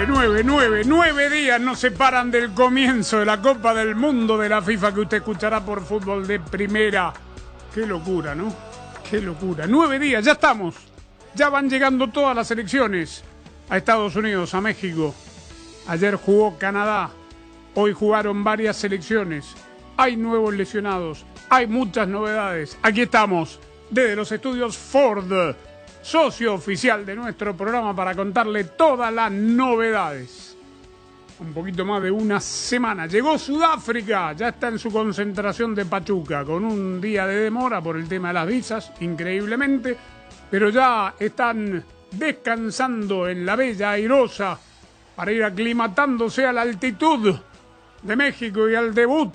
9 días nos separan del comienzo de la Copa del Mundo de la FIFA que usted escuchará por Fútbol de Primera. Qué locura, ¿no? Qué locura. 9 días, ya estamos. Ya van llegando todas las selecciones a Estados Unidos, a México. Ayer jugó Canadá. Hoy jugaron varias selecciones. Hay nuevos lesionados. Hay muchas novedades. Aquí estamos, desde los estudios Ford, socio oficial de nuestro programa, para contarle todas las novedades. Un poquito más de una semana. Llegó Sudáfrica, ya está en su concentración de Pachuca, con un día de demora por el tema de las visas, increíblemente, pero ya están descansando en la bella airosa para ir aclimatándose a la altitud de México y al debut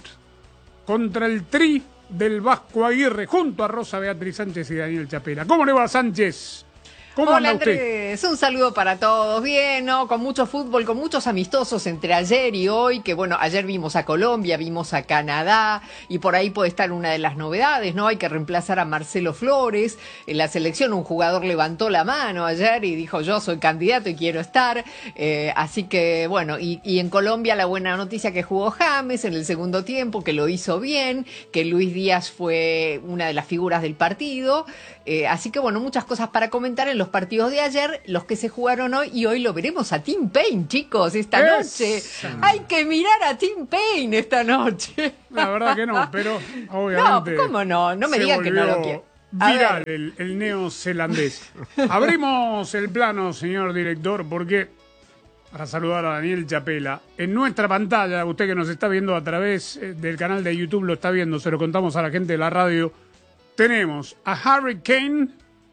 contra el Tri del Vasco Aguirre, junto a Rosa Beatriz Sánchez y Daniel Chapela. ¿Cómo le va, Sánchez? ¿Cómo Hola, anda usted? Andrés, un saludo para todos. Bien, ¿no? Con mucho fútbol, con muchos amistosos entre ayer y hoy, que bueno, ayer vimos a Colombia, vimos a Canadá, y por ahí puede estar una de las novedades, ¿no? Hay que reemplazar a Marcelo Flores. En la selección un jugador levantó la mano ayer y dijo, yo soy candidato y quiero estar. Así que, bueno, y en Colombia la buena noticia que jugó James en el segundo tiempo, que lo hizo bien, que Luis Díaz fue una de las figuras del partido. Así que, bueno, muchas cosas para comentar en los partidos de ayer, los que se jugaron hoy, y hoy lo veremos a Tim Payne, chicos, esta noche. Hay que mirar a Tim Payne esta noche. La verdad que no, pero obviamente... No, ¿cómo no? No me digan que no lo quiero. Viral el neozelandés. Abrimos el plano, señor director, porque para saludar a Daniel Chapela, en nuestra pantalla, usted que nos está viendo a través del canal de YouTube, lo está viendo, se lo contamos a la gente de la radio, tenemos a Harry Kane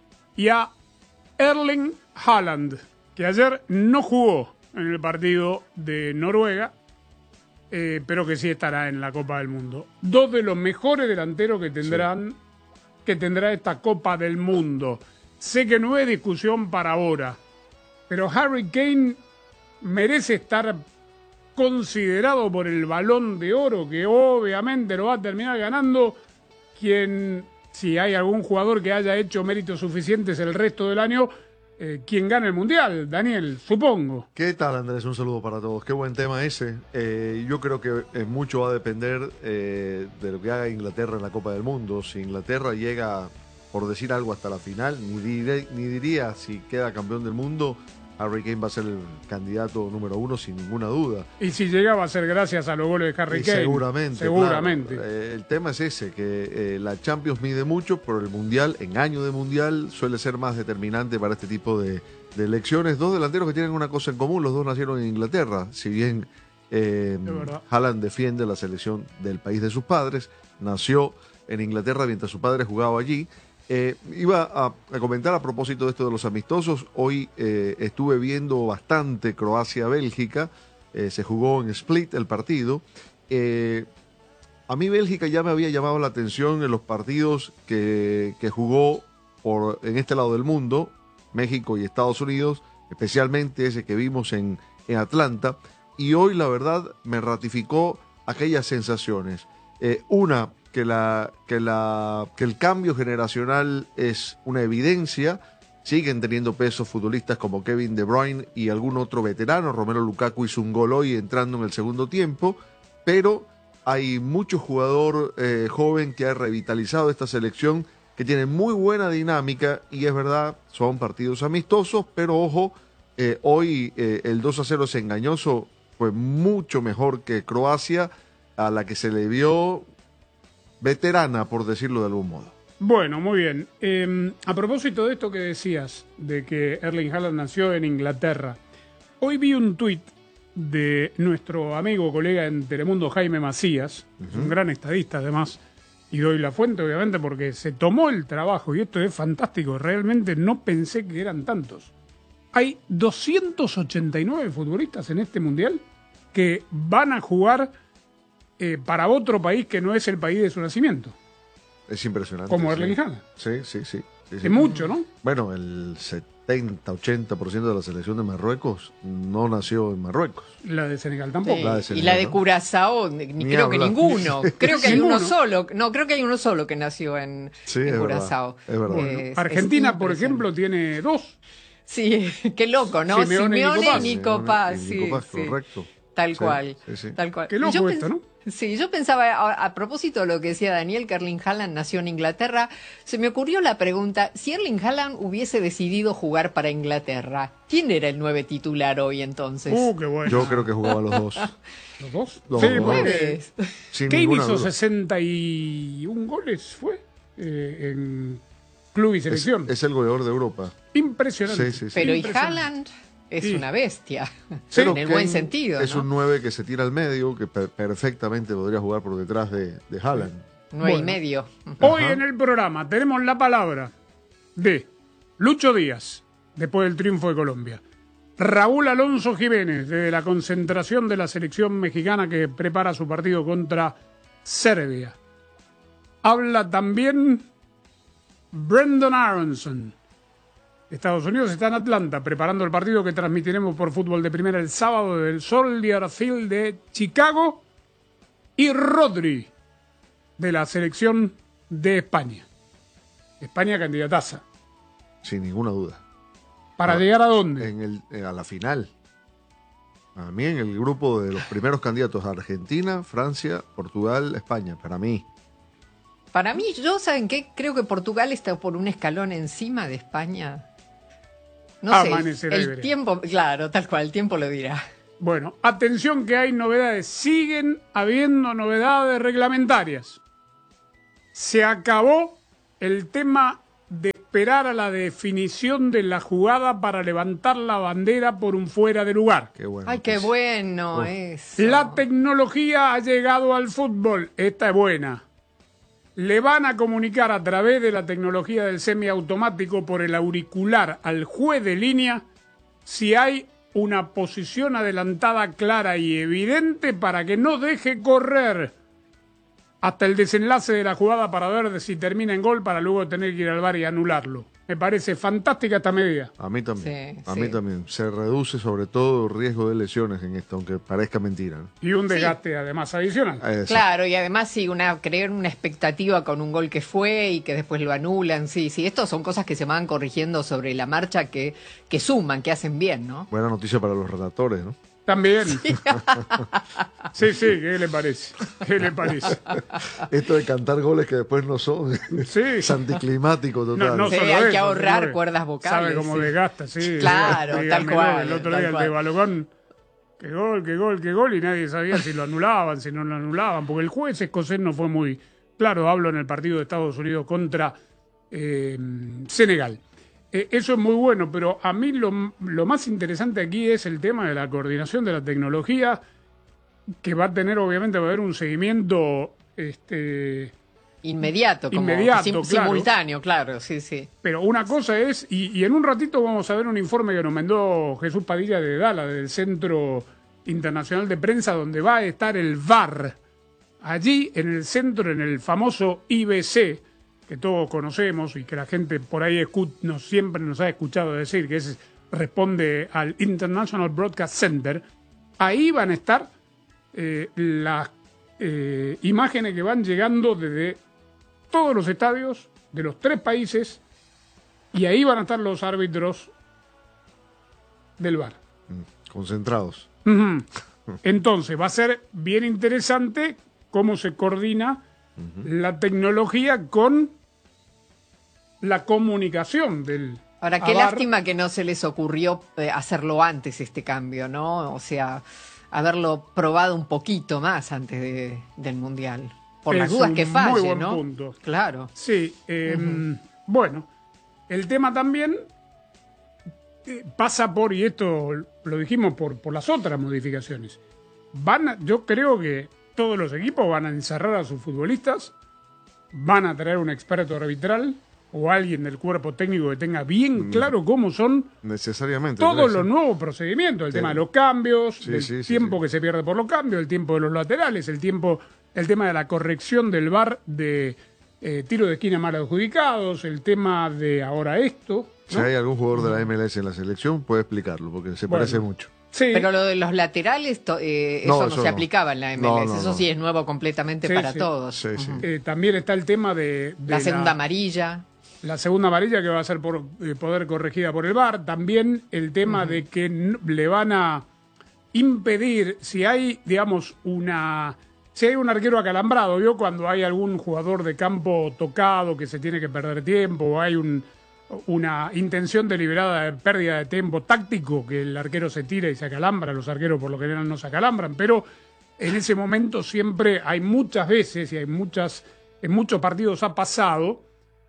y a Erling Haaland, que ayer no jugó en el partido de Noruega, pero que sí estará en la Copa del Mundo. Dos de los mejores delanteros que tendrá esta Copa del Mundo. Sé que no es discusión para ahora, pero Harry Kane merece estar considerado por el Balón de Oro, que obviamente lo va a terminar ganando quien... Si hay algún jugador que haya hecho méritos suficientes el resto del año, quien gane el Mundial, Daniel, supongo. ¿Qué tal, Andrés? Un saludo para todos. Qué buen tema ese. Yo creo que mucho va a depender de lo que haga Inglaterra en la Copa del Mundo. Si Inglaterra llega, por decir algo, hasta la final, ni diría si queda campeón del mundo, Harry Kane va a ser el candidato número 1 sin ninguna duda. Y si llega va a ser gracias a los goles de Harry Kane. Seguramente. Claro. El tema es ese, que la Champions mide mucho, pero el Mundial, en año de Mundial, suele ser más determinante para este tipo de elecciones. Dos delanteros que tienen una cosa en común, los dos nacieron en Inglaterra. Si bien Haaland defiende la selección del país de sus padres, nació en Inglaterra mientras su padre jugaba allí. Iba a comentar a propósito de esto de los amistosos. Hoy estuve viendo bastante Croacia-Bélgica. Se jugó en Split el partido. A mí Bélgica ya me había llamado la atención en los partidos que jugó en este lado del mundo, México y Estados Unidos, especialmente ese que vimos en Atlanta. Y hoy la verdad me ratificó aquellas sensaciones. Una, que el cambio generacional es una evidencia. Siguen teniendo peso futbolistas como Kevin De Bruyne y algún otro veterano. Romelu Lukaku hizo un gol hoy entrando en el segundo tiempo, pero hay mucho jugador joven que ha revitalizado esta selección, que tiene muy buena dinámica, y es verdad, son partidos amistosos, pero ojo, hoy el 2-0 es engañoso, fue mucho mejor que Croacia, a la que se le vio veterana, por decirlo de algún modo. Bueno, muy bien. A propósito de esto que decías, de que Erling Haaland nació en Inglaterra, hoy vi un tuit de nuestro amigo, colega en Telemundo, Jaime Macías, un gran estadista además, y doy la fuente obviamente porque se tomó el trabajo, y esto es fantástico, realmente no pensé que eran tantos. Hay 289 futbolistas en este Mundial que van a jugar para otro país que no es el país de su nacimiento. Es impresionante. Como Erling Haaland. Sí. Es mucho, ¿no? Bueno, el 70-80% de la selección de Marruecos no nació en Marruecos. La de Senegal tampoco. Sí. La de Senegal, y la de Curazao, creo que ninguno. Creo que hay uno solo. No, creo que hay uno solo que nació en Curazao. Es verdad. Bueno, Argentina, por ejemplo, tiene dos. Sí, qué loco, ¿no? Simeone Simeone y y Nico Paz, Y sí, Nico Paz, sí. correcto. Tal Sí, cual, sí. tal cual. Qué loco Yo esto, ¿no? Sí, yo pensaba, a propósito de lo que decía Daniel, que Erling Haaland nació en Inglaterra, se me ocurrió la pregunta, si Erling Haaland hubiese decidido jugar para Inglaterra, ¿quién era el 9 titular hoy entonces? Qué bueno. Yo creo que jugaban los dos. ¿Los dos? Los Sí, dos. porque ¿Nueves? Sin Kane ninguna hizo duda. 61 goles, ¿fue? En club y selección. Es el goleador de Europa. Impresionante. Sí. Pero y Impresionante. Haaland es Sí. una bestia, Pero en el Kane buen sentido, es ¿no? un 9 que se tira al medio, que perfectamente podría jugar por detrás de Haaland. 9 y Bueno. medio. Hoy Ajá. en el programa tenemos la palabra de Lucho Díaz, después del triunfo de Colombia. Raúl Alonso Jiménez, de la concentración de la selección mexicana que prepara su partido contra Serbia. Habla también Brendan Aronson. Estados Unidos está en Atlanta preparando el partido que transmitiremos por Fútbol de Primera el sábado del Soldier Field de Chicago. Y Rodri, de la selección de España. España candidataza. Sin ninguna duda. ¿Para llegar a dónde? A la final. A mí en el grupo de los primeros candidatos, Argentina, Francia, Portugal, España. Para mí. Para mí, ¿saben qué? Creo que Portugal está por un escalón encima de España. No sé, Amanecerá y el veremos. tiempo, claro, tal cual, el tiempo lo dirá. Bueno, atención que hay novedades. Siguen habiendo novedades reglamentarias. Se acabó el tema de esperar a la definición de la jugada para levantar la bandera por un fuera de lugar. Qué bueno. Ay, qué bueno Oh. eso. La tecnología ha llegado al fútbol. Esta es buena. Le van a comunicar a través de la tecnología del semiautomático por el auricular al juez de línea si hay una posición adelantada clara y evidente para que no deje correr hasta el desenlace de la jugada para ver si termina en gol para luego tener que ir al VAR y anularlo. Me parece fantástica esta medida. A mí también. Sí, a sí. mí también. Se reduce sobre todo el riesgo de lesiones en esto, aunque parezca mentira, ¿no? Y un desgaste además adicional. Exacto. Claro, y además sí, creer una expectativa con un gol que fue y que después lo anulan. Sí, estos son cosas que se van corrigiendo sobre la marcha que suman, que hacen bien, ¿no? Buena noticia para los redactores, ¿no? También. Sí, ¿qué le parece? ¿Qué le parece? Esto de cantar goles que después no son. Sí. Es anticlimático total. No Sí, solo hay que eso, ahorrar sino que cuerdas vocales, Sabe cómo sí. desgasta, sí. Claro, Dígame, tal cual, El otro tal día el de cual. Balogón, qué gol, y nadie sabía si lo anulaban, si no lo anulaban, porque el juez escocés no fue muy claro. Hablo en el partido de Estados Unidos contra Senegal. Eso es muy bueno, pero a mí lo más interesante aquí es el tema de la coordinación de la tecnología, que va a tener, obviamente, va a haber un seguimiento Inmediato, como Inmediato, claro. simultáneo, claro, sí. Pero una cosa es, y en un ratito vamos a ver un informe que nos mandó Jesús Padilla de Dala, del Centro Internacional de Prensa, donde va a estar el VAR. Allí, en el centro, en el famoso IBC, que todos conocemos y que la gente por ahí siempre nos ha escuchado decir, que responde al International Broadcast Center. Ahí van a estar las imágenes que van llegando desde todos los estadios de los 3 países, y ahí van a estar los árbitros del VAR. Concentrados. Ujú. Entonces va a ser bien interesante cómo se coordina la tecnología con la comunicación del Ahora, qué VAR. lástima que no se les ocurrió hacerlo antes este cambio, ¿no? O sea, haberlo probado un poquito más antes del Mundial. Por las Es dudas un que falle, muy buen ¿no? punto. Claro. Sí, bueno, el tema también pasa por, y esto lo dijimos por las otras modificaciones, yo creo que todos los equipos van a encerrar a sus futbolistas, van a traer un experto arbitral o alguien del cuerpo técnico que tenga bien claro cómo son Necesariamente. todos Andrés, los ¿eh? nuevos procedimientos, el Sí. tema de los cambios, Sí, el sí, tiempo sí. que se pierde por los cambios, el tiempo de los laterales, el tema de la corrección del VAR de tiro de esquina mal adjudicados, el tema de ahora esto, Si ¿no? hay algún jugador de la MLS en la selección, puede explicarlo, porque se Bueno. parece mucho. Sí, Pero lo de los laterales, eso no eso se no. aplicaba en la MLS. No, no, eso no. sí es nuevo completamente Sí, para sí. todos. Sí, sí. también está el tema de La segunda amarilla. La segunda amarilla que va a ser por poder corregida por el VAR. También el tema de que le van a impedir, si hay, digamos, si hay un arquero acalambrado, ¿vio? Cuando hay algún jugador de campo tocado que se tiene que perder tiempo, o hay una intención deliberada de pérdida de tiempo táctico, que el arquero se tira y se acalambra. Los arqueros por lo general no se acalambran, pero en ese momento siempre hay muchas veces, y en muchos partidos ha pasado,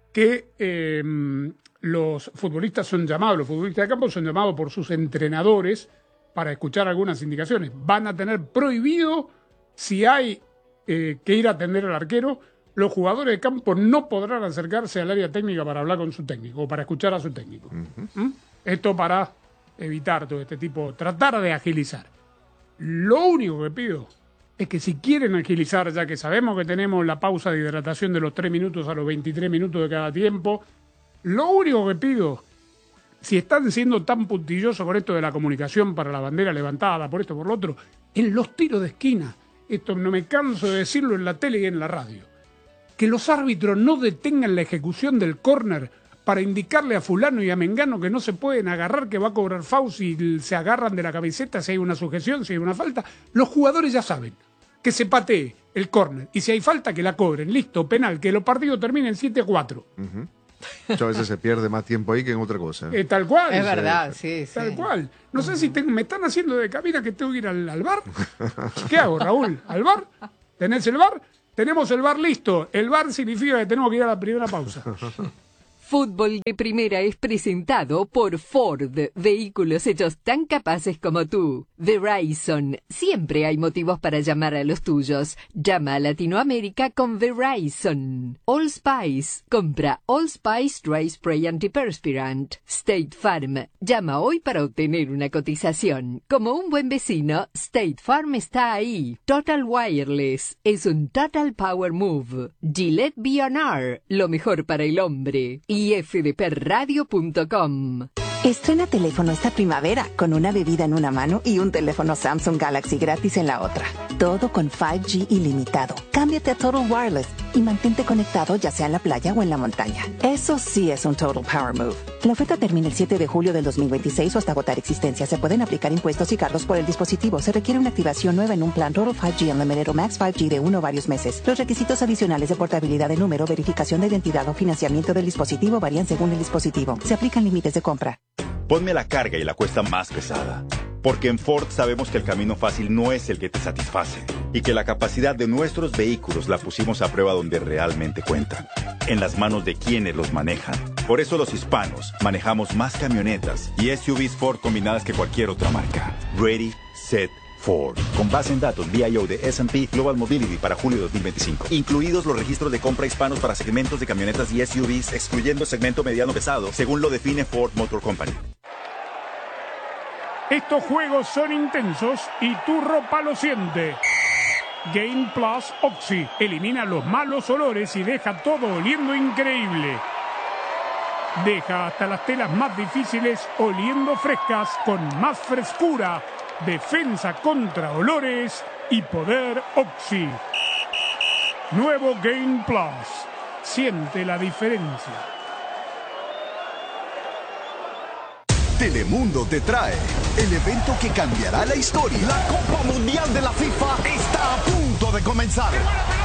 que los futbolistas de campo son llamados por sus entrenadores para escuchar algunas indicaciones. Van a tener prohibido, si hay que ir a atender al arquero, los jugadores de campo no podrán acercarse al área técnica para hablar con su técnico o para escuchar a su técnico. Esto para evitar todo este tipo, tratar de agilizar. Lo único que pido es que si quieren agilizar, ya que sabemos que tenemos la pausa de hidratación de los 3 minutos a los 23 minutos de cada tiempo, lo único que pido, si están siendo tan puntillosos con esto de la comunicación para la bandera levantada, por esto por lo otro, en los tiros de esquina, esto no me canso de decirlo en la tele y en la radio, que los árbitros no detengan la ejecución del córner para indicarle a fulano y a mengano que no se pueden agarrar, que va a cobrar foul si se agarran de la camiseta, si hay una sujeción, si hay una falta. Los jugadores ya saben que se patee el córner y si hay falta que la cobren, listo, penal, que los partidos terminen 7-4. Muchas veces se pierde más tiempo ahí que en otra cosa. Tal cual. Es verdad, sí. Tal cual. No sé si me están haciendo de cabina que tengo que ir al bar. ¿Qué hago, Raúl? ¿Al bar? ¿Tenés el bar? Tenemos el bar listo. El bar significa que tenemos que ir a la primera pausa. Fútbol de Primera es presentado por Ford, vehículos hechos tan capaces como tú. Verizon, siempre hay motivos para llamar a los tuyos. Llama a Latinoamérica con Verizon. Allspice, compra Allspice Dry Spray Antiperspirant. State Farm, llama hoy para obtener una cotización. Como un buen vecino, State Farm está ahí. Total Wireless, es un Total Power Move. Gillette B&R, lo mejor para el hombre. Y fdpradio.com. Estrena teléfono esta primavera con una bebida en una mano y un teléfono Samsung Galaxy gratis en la otra. Todo con 5G ilimitado. Cámbiate a Total Wireless y mantente conectado ya sea en la playa o en la montaña. Eso sí es un Total Power Move. La oferta termina el 7 de julio del 2026 o hasta agotar existencia. Se pueden aplicar impuestos y cargos por el dispositivo. Se requiere una activación nueva en un plan Total 5G Unlimited o Max 5G de 1 o varios meses. Los requisitos adicionales de portabilidad de número, verificación de identidad o financiamiento del dispositivo varían según el dispositivo. Se aplican límites de compra. Ponme la carga y la cuesta más pesada. Porque en Ford sabemos que el camino fácil no es el que te satisface y que la capacidad de nuestros vehículos la pusimos a prueba donde realmente cuentan, en las manos de quienes los manejan. Por eso los hispanos manejamos más camionetas y SUVs Ford combinadas que cualquier otra marca. Ready, Set, Ford. Con base en datos VIO de S&P Global Mobility para julio de 2025. Incluidos los registros de compra hispanos para segmentos de camionetas y SUVs, excluyendo segmento mediano pesado, según lo define Ford Motor Company. Estos juegos son intensos y tu ropa lo siente. Game Plus Oxy elimina los malos olores y deja todo oliendo increíble. Deja hasta las telas más difíciles oliendo frescas con más frescura, defensa contra olores y poder Oxy. Nuevo Game Plus. Siente la diferencia. Telemundo te trae el evento que cambiará la historia. La Copa Mundial de la FIFA está a punto de comenzar.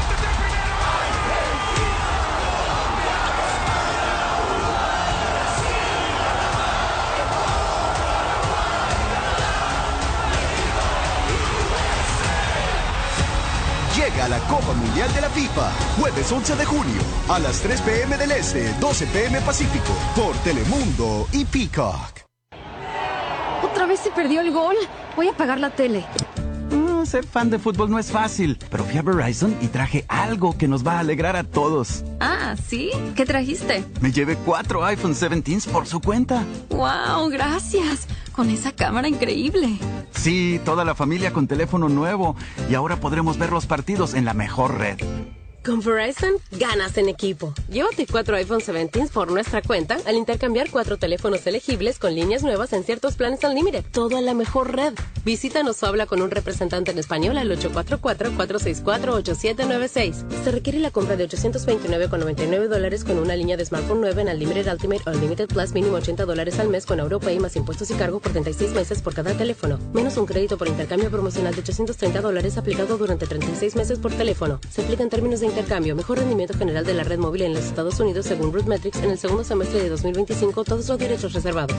Llega la Copa Mundial de la FIFA, jueves 11 de junio, a las 3 p.m. del Este, 12 p.m. Pacífico, por Telemundo y Peacock. ¿Otra vez se perdió el gol? Voy a apagar la tele. Ser fan de fútbol no es fácil, pero fui a Verizon y traje algo que nos va a alegrar a todos. Ah, ¿sí? ¿Qué trajiste? Me llevé 4 iPhone 17s por su cuenta. ¡Wow! Gracias. Con esa cámara increíble. Sí, toda la familia con teléfono nuevo. Y ahora podremos ver los partidos en la mejor red. Con Verizon, ganas en equipo. Llévate 4 iPhone 17 por nuestra cuenta al intercambiar 4 teléfonos elegibles con líneas nuevas en ciertos planes Unlimited. Todo a la mejor red. Visítanos o habla con un representante en español al 844-464-8796. Se requiere la compra de $829,99 con una línea de smartphone nueva en Unlimited Ultimate o Unlimited Plus, mínimo $80 al mes con AuroPay más impuestos y cargo por 36 meses por cada teléfono. Menos un crédito por intercambio promocional de $830 aplicado durante 36 meses por teléfono. Se aplica en términos de intercambio. Mejor rendimiento general de la red móvil en los Estados Unidos según RootMetrics en el segundo semestre de 2025. Todos los derechos reservados.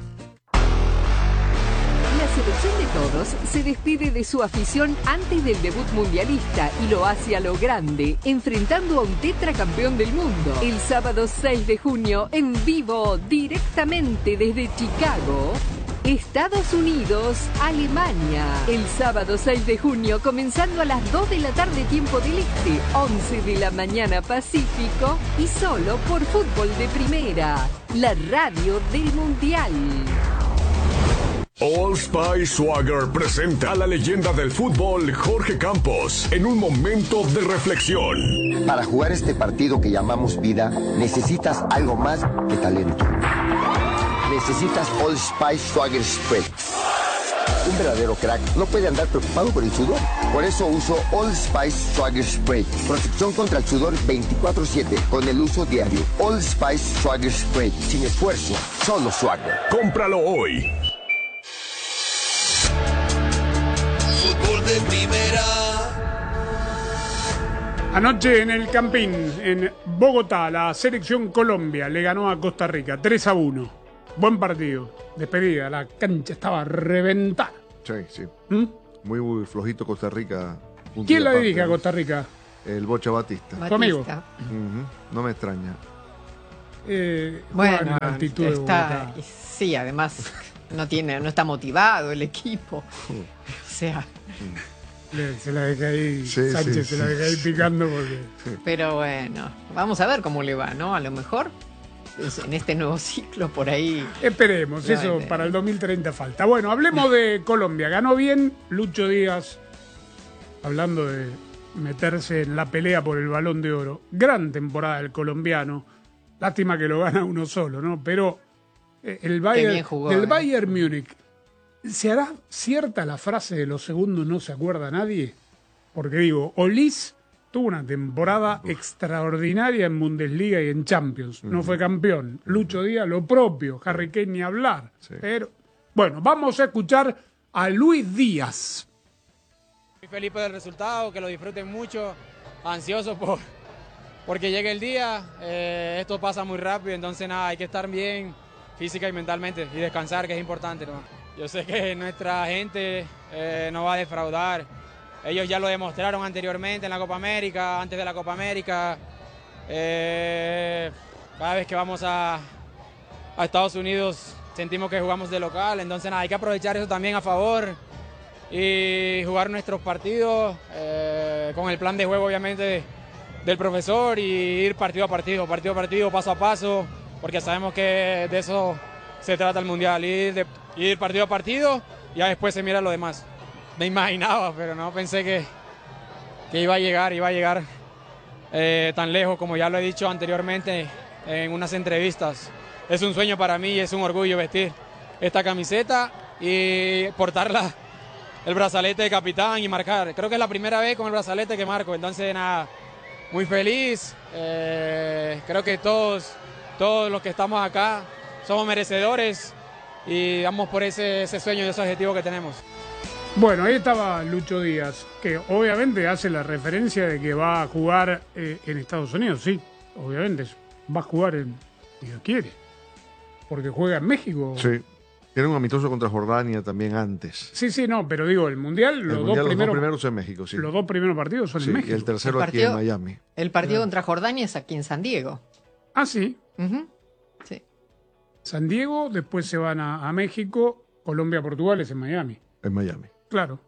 La selección de todos se despide de su afición antes del debut mundialista y lo hace a lo grande, enfrentando a un tetracampeón del mundo. El sábado 6 de junio, en vivo, directamente desde Chicago, Estados Unidos, Alemania. El sábado 6 de junio, comenzando a las 2 de la tarde tiempo del Este, 11 de la mañana Pacífico, y solo por Fútbol de Primera, la radio del Mundial. Old Spice Swagger presenta a la leyenda del fútbol, Jorge Campos, en un momento de reflexión. Para jugar este partido que llamamos vida, necesitas algo más que talento. Necesitas Old Spice Swagger Spray. Un verdadero crack no puede andar preocupado por el sudor. Por eso uso Old Spice Swagger Spray. Protección contra el sudor 24/7 con el uso diario. Old Spice Swagger Spray. Sin esfuerzo, solo Swagger. Cómpralo hoy. Fútbol de Primera. Anoche en el Campín, en Bogotá, la selección Colombia le ganó a Costa Rica 3-1. Buen partido. Despedida. La cancha estaba a reventar. Sí, sí. Muy, muy flojito Costa Rica. ¿Quién la dirige a Costa Rica? El Bocha Batista. ¿Tu amigo? No me extraña. Bueno, la altitud de está... Bogotá. Sí, además no está motivado el equipo. O sea... Se la deja ahí, Sánchez se la deja ahí picando porque... Pero bueno, vamos a ver cómo le va, ¿no? A lo mejor en este nuevo ciclo por ahí. Esperemos, eso para el 2030 falta. Bueno, hablemos de Colombia. Ganó bien Lucho Díaz, hablando de meterse en la pelea por el Balón de Oro. Gran temporada del colombiano. Lástima que lo gana uno solo, ¿no? Pero el Bayern, del Bayern Múnich, ¿se hará cierta la frase de los segundos no se acuerda nadie? Porque digo, Olís tuvo una temporada extraordinaria en Bundesliga y en Champions. No fue campeón. Lucho Díaz lo propio. Harry Kane ni hablar. Sí. Pero bueno, vamos a escuchar a Luis Díaz. Muy feliz por el resultado, que lo disfruten mucho. Ansioso porque llegue el día. Esto pasa muy rápido, entonces nada, hay que estar bien física y mentalmente y descansar, que es importante, ¿no? Yo sé que nuestra gente no va a defraudar. Ellos ya lo demostraron anteriormente en la Copa América, antes de la Copa América. Cada vez que vamos a Estados Unidos sentimos que jugamos de local, entonces nada, hay que aprovechar eso también a favor y jugar nuestros partidos con el plan de juego obviamente del profesor y ir partido a partido, paso a paso, porque sabemos que de eso se trata el Mundial, ir partido a partido y ya después se mira lo demás. Me imaginaba, pero no pensé que iba a llegar tan lejos, como ya lo he dicho anteriormente en unas entrevistas. Es un sueño para mí y es un orgullo vestir esta camiseta y portarla, el brazalete de capitán y marcar. Creo que es la primera vez con el brazalete que marco, entonces nada, muy feliz. Creo que todos los que estamos acá somos merecedores y vamos por ese sueño y ese objetivo que tenemos. Bueno, ahí estaba Lucho Díaz, que obviamente hace la referencia de que va a jugar en Estados Unidos, sí, obviamente, va a jugar si Dios quiere, porque juega en México. Sí, tiene un amistoso contra Jordania también antes. Sí, no, pero digo, el Mundial, los dos primeros en México, sí. Los dos primeros partidos son en México. Y el tercero aquí en Miami. El partido contra Jordania es aquí en San Diego. Ah, sí. Sí. San Diego, después se van a México, Colombia, Portugal es en Miami. En Miami. Claro.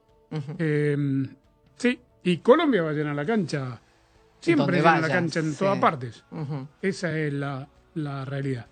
Sí, y Colombia va a llenar la cancha. Siempre llena la cancha en todas partes. Esa es la realidad.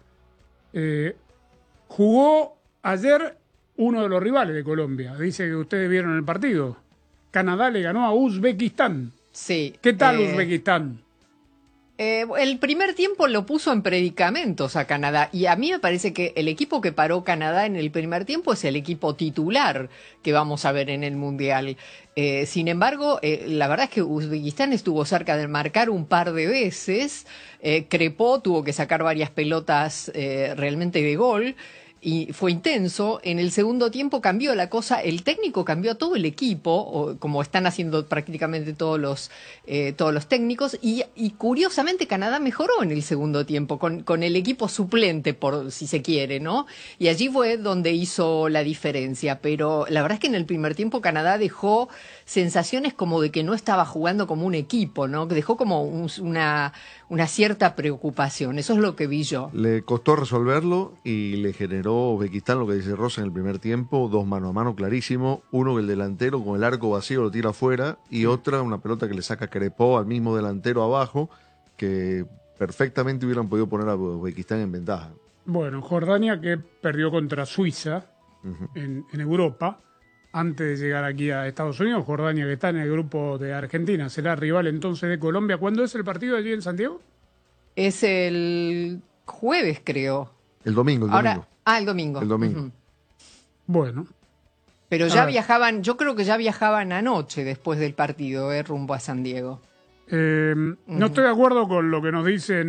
Jugó ayer uno de los rivales de Colombia. Dice que ustedes vieron el partido. Canadá le ganó a Uzbekistán Sí. ¿Qué tal Uzbekistán? El primer tiempo lo puso en predicamentos a Canadá y a mí me parece que el equipo que paró Canadá en el primer tiempo es el equipo titular que vamos a ver en el Mundial. Sin embargo, la verdad es que Uzbekistán estuvo cerca de marcar un par de veces. Crepó tuvo que sacar varias pelotas realmente de gol. Y fue intenso. En el segundo tiempo cambió la cosa, el técnico cambió todo el equipo, como están haciendo prácticamente todos los técnicos, y curiosamente Canadá mejoró en el segundo tiempo, con el equipo suplente, por si se quiere, ¿no? Y allí fue donde hizo la diferencia, pero la verdad es que en el primer tiempo Canadá dejó sensaciones como de que no estaba jugando como un equipo, ¿no? Que dejó como una cierta preocupación, eso es lo que vi yo. Le costó resolverlo y le generó Uzbekistán lo que dice Rosa en el primer tiempo, 2 mano a mano clarísimo, uno que el delantero con el arco vacío lo tira afuera y otra, una pelota que le saca Crepó al mismo delantero abajo, que perfectamente hubieran podido poner a Uzbekistán en ventaja. Bueno, Jordania que perdió contra Suiza en Europa, antes de llegar aquí a Estados Unidos. Jordania que está en el grupo de Argentina, será rival entonces de Colombia. ¿Cuándo es el partido allí en Santiago? Es el jueves, creo. El domingo. El domingo. El domingo. Bueno. Pero ya viajaban, yo creo que ya viajaban anoche después del partido, rumbo a San Diego. No estoy de acuerdo con lo que nos dice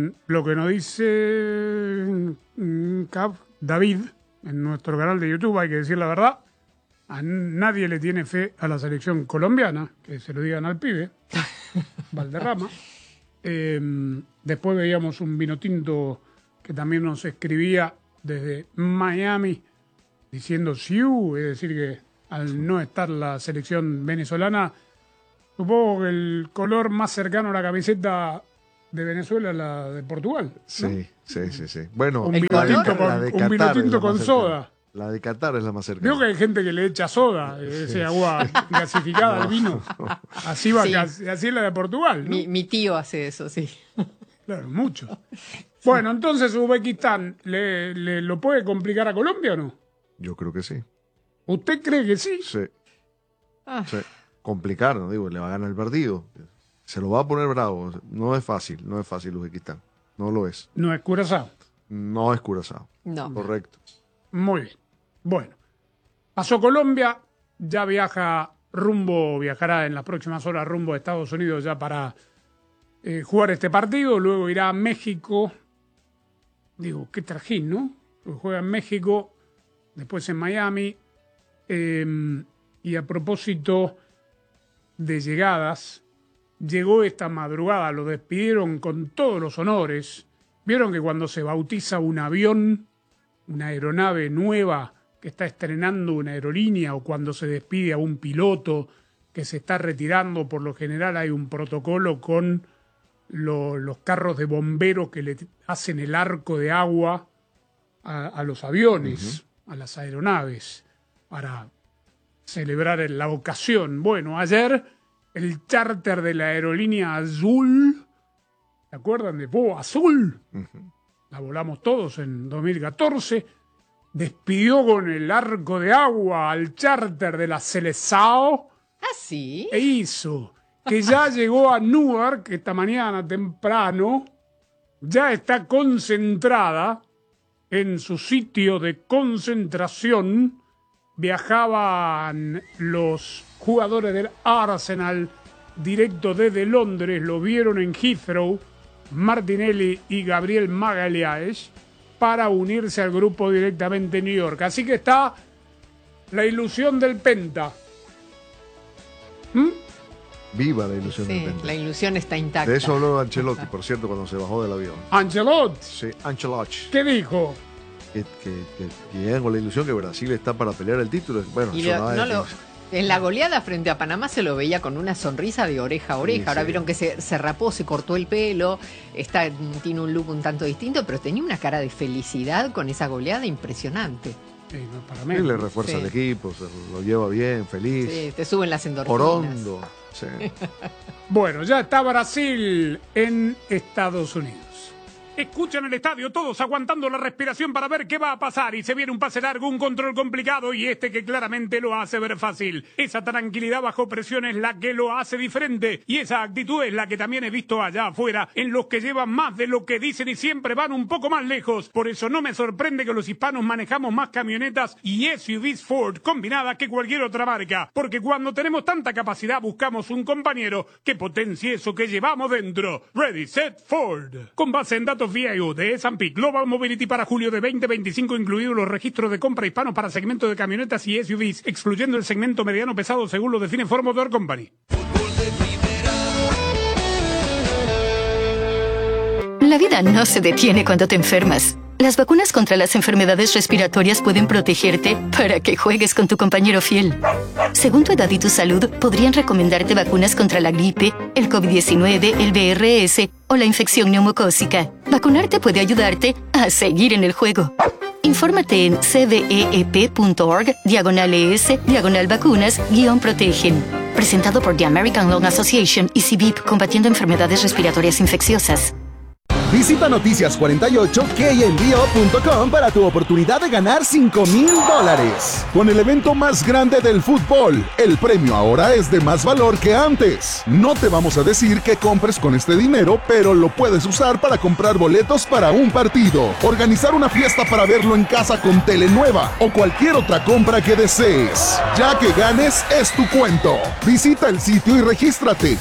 David en nuestro canal de YouTube, hay que decir la verdad. A nadie le tiene fe a la selección colombiana, que se lo digan al pibe, Valderrama. Después veíamos un vinotinto que también nos escribía desde Miami diciendo siu, es decir que al no estar la selección venezolana, supongo que el color más cercano a la camiseta de Venezuela es la de Portugal, ¿no? Sí. Bueno, un vinotinto con soda. La de Qatar es la más cercana. Veo que hay gente que le echa soda, ese agua gasificada al vino. Así va, así es la de Portugal, ¿no? Mi tío hace eso, sí. Claro, mucho. Bueno, entonces Uzbekistán, ¿le lo puede complicar a Colombia o no? Yo creo que sí. ¿Usted cree que sí? Sí. Sí. Complicar, no digo, le va a ganar el partido. Se lo va a poner bravo. No es fácil Uzbekistán. No lo es. ¿No es Curazao? No es Curazao. No. Correcto. Muy bien. Bueno, pasó Colombia, ya viajará en las próximas horas rumbo a Estados Unidos ya para jugar este partido, luego irá a México. Digo, qué trajín, ¿no? Juega en México, después en Miami. Y a propósito de llegadas, llegó esta madrugada, lo despidieron con todos los honores. Vieron que cuando se bautiza un avión, una aeronave nueva que está estrenando una aerolínea, o cuando se despide a un piloto que se está retirando, por lo general hay un protocolo con los carros de bomberos que le hacen el arco de agua a los aviones, a las aeronaves, para celebrar la ocasión. Bueno, ayer el charter de la aerolínea Azul, ¿se acuerdan de Azul? La volamos todos en 2014, despidió con el arco de agua al charter de la Seleção. ¿Ah, sí? E hizo que ya llegó a Newark esta mañana temprano, ya está concentrada en su sitio de concentración. Viajaban los jugadores del Arsenal directo desde Londres, lo vieron en Heathrow, Martinelli y Gabriel Magalhães, para unirse al grupo directamente en New York. Así que está la ilusión del Penta. Viva la ilusión del Sí, Penta. la ilusión está intacta. De eso habló Ancelotti, por cierto, cuando se bajó del avión. ¿Ancelotti? Sí, Ancelotti. ¿Qué dijo? Que llegan con la ilusión que Brasil está para pelear el título. Bueno, Y en la goleada frente a Panamá se lo veía con una sonrisa de oreja a oreja. Sí, Ahora sí. vieron que se rapó, se cortó el pelo, tiene un look un tanto distinto, pero tenía una cara de felicidad con esa goleada impresionante. No, para Y menos. le refuerza Sí. el equipo, se lo lleva bien, feliz. Sí, te suben las endorfinas. Orondo. Sí. Bueno, ya está Brasil en Estados Unidos. Escuchan el estadio, todos aguantando la respiración para ver qué va a pasar. Y se viene un pase largo, un control complicado y que claramente lo hace ver fácil. Esa tranquilidad bajo presión es la que lo hace diferente. Y esa actitud es la que también he visto allá afuera en los que llevan más de lo que dicen y siempre van un poco más lejos. Por eso no me sorprende que los hispanos manejamos más camionetas y SUVs Ford combinadas que cualquier otra marca. Porque cuando tenemos tanta capacidad buscamos un compañero que potencie eso que llevamos dentro. Ready, Set, Ford. Con base en datos VIO de S&P Global Mobility para julio de 2025, incluidos los registros de compra hispanos para segmento de camionetas y SUVs, excluyendo el segmento mediano pesado según lo define Ford Motor Company. La vida no se detiene cuando te enfermas. Las vacunas contra las enfermedades respiratorias pueden protegerte para que juegues con tu compañero fiel. Según tu edad y tu salud, podrían recomendarte vacunas contra la gripe, el COVID-19, el VRS o la infección neumocócica. Vacunarte puede ayudarte a seguir en el juego. Infórmate en cveep.org/ES/vacunas-protegen. Presentado por The American Lung Association y CVIP, combatiendo enfermedades respiratorias infecciosas. Visita noticias48kenvio.com para tu oportunidad de ganar $5,000. Con el evento más grande del fútbol, el premio ahora es de más valor que antes. No te vamos a decir qué compres con este dinero, pero lo puedes usar para comprar boletos para un partido, organizar una fiesta para verlo en casa con tele nueva o cualquier otra compra que desees. Ya que ganes, es tu cuento. Visita el sitio y regístrate.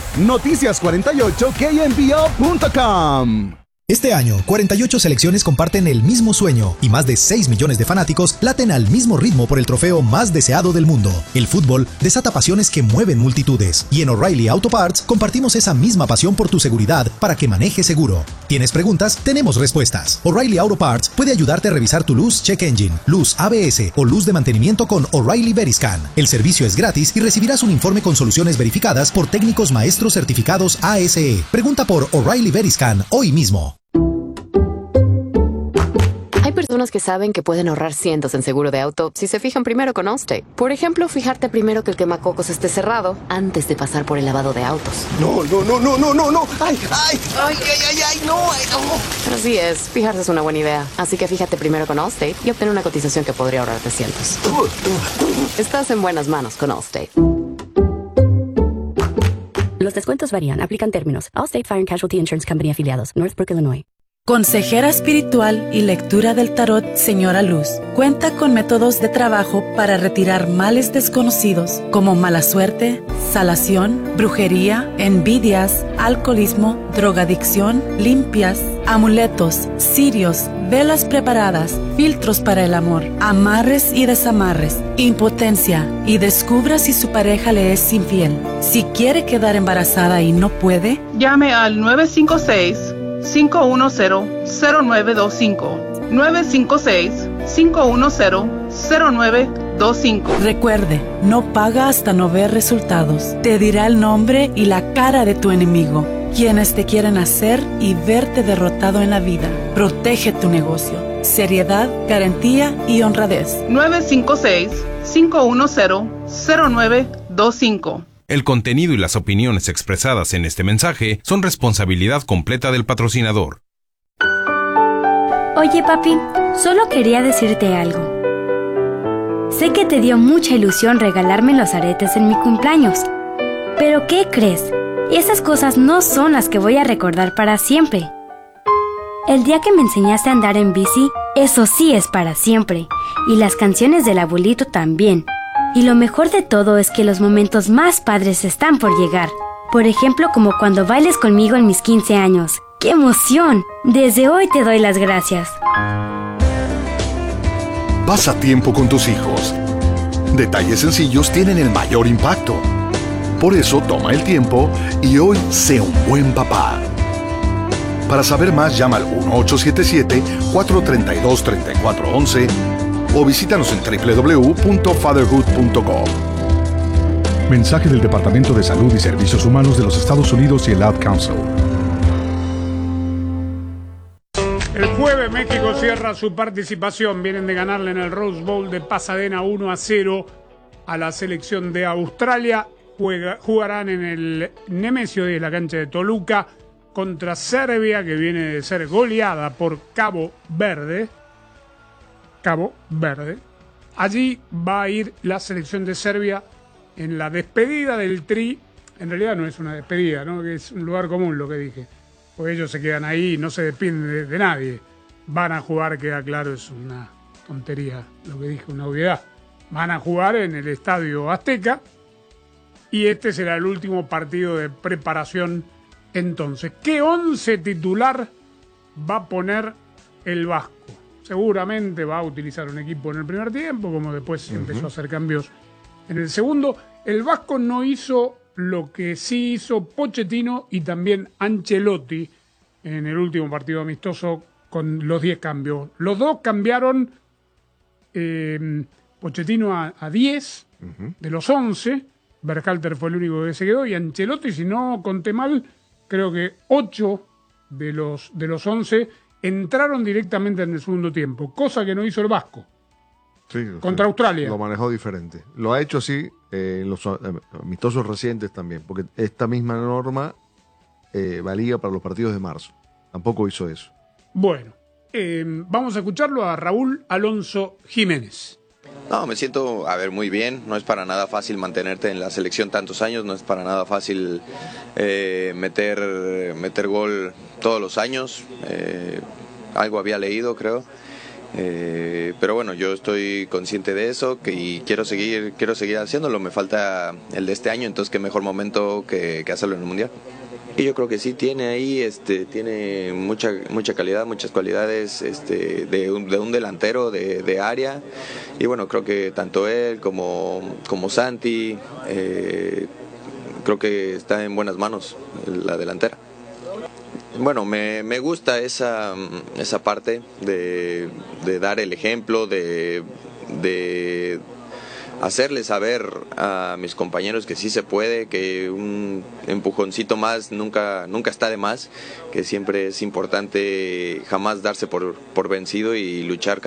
Noticias48kenvio.com. Este año, 48 selecciones comparten el mismo sueño y más de 6 millones de fanáticos laten al mismo ritmo por el trofeo más deseado del mundo. El fútbol desata pasiones que mueven multitudes y en O'Reilly Auto Parts compartimos esa misma pasión por tu seguridad para que manejes seguro. ¿Tienes preguntas? Tenemos respuestas. O'Reilly Auto Parts puede ayudarte a revisar tu luz check engine, luz ABS o luz de mantenimiento con O'Reilly Veriscan. El servicio es gratis y recibirás un informe con soluciones verificadas por técnicos maestros certificados ASE. Pregunta por O'Reilly Veriscan hoy mismo. Hay personas que saben que pueden ahorrar cientos en seguro de auto si se fijan primero con Allstate. Por ejemplo, fijarte primero que el quemacocos esté cerrado antes de pasar por el lavado de autos. No. ¡Ay, no! Así es, fijarse es una buena idea. Así que fíjate primero con Allstate y obtén una cotización que podría ahorrarte cientos. Estás en buenas manos con Allstate. Los descuentos varían. Aplican términos. Allstate Fire and Casualty Insurance Company afiliados. Northbrook, Illinois. Consejera espiritual y lectura del tarot Señora Luz. Cuenta con métodos de trabajo para retirar males desconocidos como mala suerte, salación, brujería, envidias, alcoholismo, drogadicción, limpias, amuletos, cirios, velas preparadas, filtros para el amor, amarres y desamarres, impotencia y descubra si su pareja le es infiel. Si quiere quedar embarazada y no puede, llame al 956-510-0925. 956-510-0925. Recuerde, no paga hasta no ver resultados. Te dirá el nombre y la cara de tu enemigo, quienes te quieren hacer y verte derrotado en la vida. Protege tu negocio. Seriedad, garantía y honradez. 956-510-0925. El contenido y las opiniones expresadas en este mensaje son responsabilidad completa del patrocinador. Oye, papi, solo quería decirte algo. Sé que te dio mucha ilusión regalarme los aretes en mi cumpleaños. Pero ¿qué crees? Esas cosas no son las que voy a recordar para siempre. El día que me enseñaste a andar en bici, eso sí es para siempre. Y las canciones del abuelito también. Y lo mejor de todo es que los momentos más padres están por llegar. Por ejemplo, como cuando bailes conmigo en mis 15 años. ¡Qué emoción! Desde hoy te doy las gracias. Pasa tiempo con tus hijos. Detalles sencillos tienen el mayor impacto. Por eso toma el tiempo y hoy sé un buen papá. Para saber más, llama al 1877-432-3411 o visítanos en www.fatherhood.com. Mensaje del Departamento de Salud y Servicios Humanos de los Estados Unidos y el Ad Council. El jueves México cierra su participación. Vienen de ganarle en el Rose Bowl de Pasadena 1-0 a la selección de Australia. Jugarán en el Nemesio de la cancha de Toluca contra Serbia, que viene de ser goleada por Cabo Verde. Allí va a ir la selección de Serbia en la despedida del Tri. En realidad no es una despedida, ¿no? Es un lugar común lo que dije. Porque ellos se quedan ahí y no se despiden de nadie. Van a jugar, queda claro, es una tontería lo que dije, una obviedad. Van a jugar en el Estadio Azteca y este será el último partido de preparación entonces. ¿Qué 11 titular va a poner el Vasco? Seguramente va a utilizar un equipo en el primer tiempo, como después empezó a hacer cambios en el segundo. El Vasco no hizo lo que sí hizo Pochettino y también Ancelotti en el último partido amistoso con los 10 cambios. Los dos cambiaron, Pochettino a 10 de los 11, Berhalter fue el único que se quedó, y Ancelotti, si no conté mal, creo que 8 de los 11 entraron directamente en el segundo tiempo, cosa que no hizo el Vasco. Sí, contra Australia. Lo manejó diferente. Lo ha hecho así en los amistosos recientes también, porque esta misma norma valía para los partidos de marzo. Tampoco hizo eso. Bueno, vamos a escucharlo a Raúl Alonso Jiménez. No, me siento, muy bien. No es para nada fácil mantenerte en la selección tantos años, no es para nada fácil meter gol todos los años. Algo había leído, creo. Pero bueno, yo estoy consciente de eso y quiero seguir haciéndolo. Me falta el de este año, entonces qué mejor momento que hacerlo en el Mundial. Y yo creo que sí tiene ahí, tiene mucha calidad, muchas cualidades de un delantero de área. Y bueno, creo que tanto él como Santi, creo que está en buenas manos la delantera. Bueno, me gusta esa parte de dar el ejemplo, de hacerles saber a mis compañeros que sí se puede, que un empujoncito más nunca está de más, que siempre es importante jamás darse por vencido y luchar